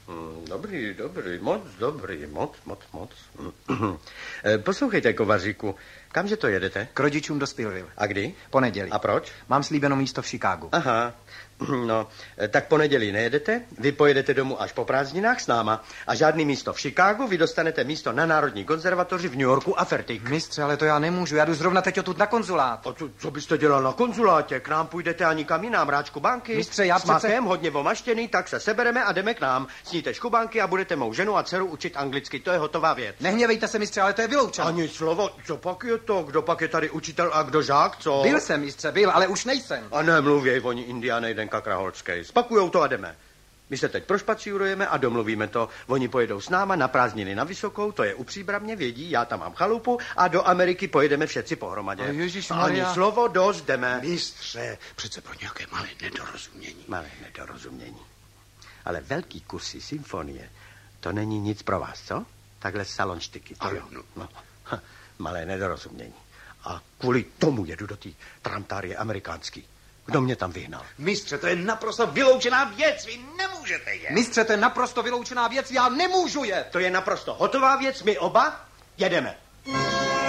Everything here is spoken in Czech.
Dobrý, moc dobrý, moc. Poslouchejte, Kovaříku, kamže to jedete? K rodičům do Spillville. A kdy? Pondělí. A proč? Mám slíbeno místo v Chicagu. Aha, no, tak pondělí nejedete, vy pojedete domů až po prázdninách s náma a žádný místo v Chicagu, vy dostanete místo na Národní konzervatoři v New Yorku a fertik. Mistře, ale to já nemůžu, já jdu zrovna teď odtud na konzulát. A co byste dělal na konzulátě? K nám půjdete a nikam jinam, rád škubánky? Mistře, já s makem, hodně omaštěný, tak se sebereme a jdeme k nám. Sníte škubánky a budete mou ženu a dceru učit anglicky, to je hotová věc. Nehněvejte se, mistře, ale to je vyloučeno. Ani slovo, co pak je to? Kdo pak je tady učitel a kdo žák, co? Byl jsem, mistře, byl, ale už nejsem. A nemluvěj, oni Indiány jeden kakraholskej. Spakujou to a jdeme. My se teď prošpacírujeme a domluvíme to. Oni pojedou s náma na prázdniny na Vysokou, to je u Příbramě, vědí, já tam mám chalupu a do Ameriky pojedeme všetci pohromadě. Ježišmarja. Ani slovo, dost, jdeme. Mistře, přece pro nějaké malé nedorozumění. Malé nedorozumění. Ale velký kusy symfonie, to není nic pro vás, co? Takhle salonštiky. No. Malé nedorozumění. A kvůli tomu jedu do té tramtárie amerikánský. Kdo mě tam vyhnal? Mistře, to je naprosto vyloučená věc, vy nemůžete jet. Mistře, to je naprosto vyloučená věc, já nemůžu jet. To je naprosto hotová věc, my oba jedeme.